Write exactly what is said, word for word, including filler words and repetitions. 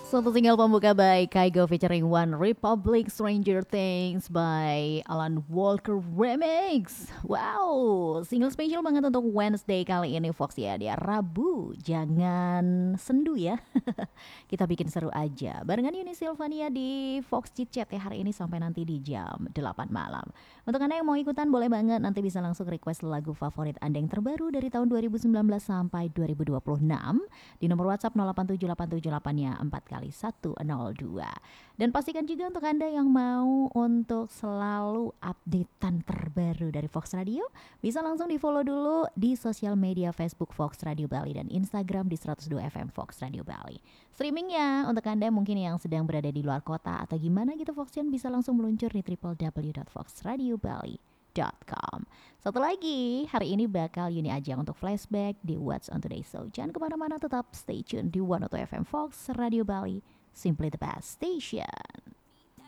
Satu single pembuka by Kygo featuring One Republic Stranger Things by Alan Walker Remix. Wow, single spesial banget untuk Wednesday kali ini Fox ya. Dia Rabu, jangan sendu ya. Kita bikin seru aja. Barengan Yuni Silvania di Fox Chit Chat ya hari ini sampai nanti di jam delapan malam. Untuk Anda yang mau ikutan boleh banget nanti bisa langsung request lagu favorit Anda yang terbaru dari tahun dua ribu sembilan belas sampai dua ribu dua puluh enam di nomor WhatsApp nol delapan tujuh delapan tujuh delapan nya empat kali satu nol dua. Dan pastikan juga untuk Anda yang mau untuk selalu updatean terbaru dari Fox Radio, bisa langsung di-follow dulu di sosial media Facebook Fox Radio Bali dan Instagram di seratus dua F M Fox Radio Bali. Streamingnya untuk Anda mungkin yang sedang berada di luar kota atau gimana gitu Foxian bisa langsung meluncur di w w w dot fox radio bali dot com. Satu lagi, hari ini bakal Yuni ajak untuk flashback di What's on Today. So jangan kemana-mana, tetap stay tune di seratus dua F M Fox Radio Bali, simply the best station.